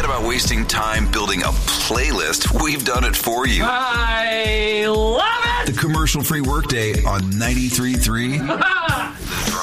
Forget about wasting time building a playlist. We've done it for you. I love it! The commercial-free workday on 93.3